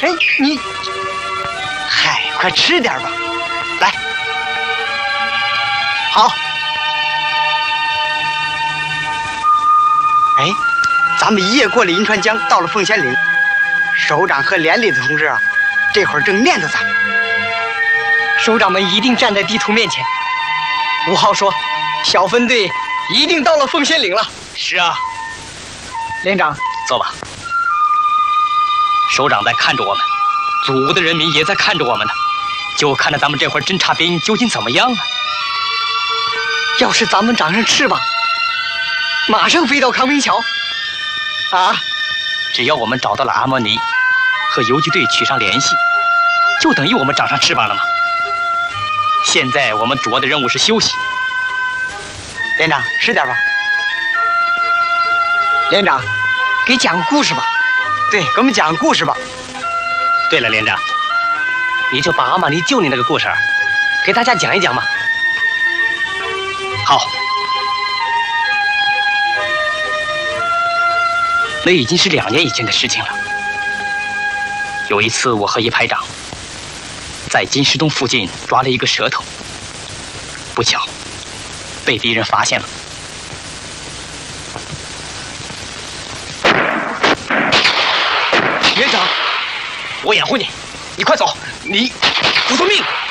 哎，你，嗨，快吃点吧，来，好。哎，咱们一夜过了银川江，到了凤仙岭，首长和连里的同志啊，这会儿正念着咱们。首长们一定站在地图面前。吴浩说，小分队一定到了凤仙岭了。 是啊， 连长， 坐吧。首长在看着我们，祖屋的人民也在看着我们呢，就看着咱们这会儿侦察兵究竟怎么样啊！ 要是咱们长上翅膀，马上飞到康平桥。啊！ 只要我们找到了阿莫尼，和游击队取上联系，就等于我们长上翅膀了吗？现在我们主要的任务是休息。 连长，吃点吧。连长，给讲个故事吧。对，给我们讲个故事吧。 对了，连长，你就把阿玛尼救你那个故事给大家讲一讲嘛。好，那已经是2年以前的事情了。有一次，我和一排长在金石洞附近抓了一个蛇头，不巧被敌人发现了。连长，我掩护你，你快走，你不送命！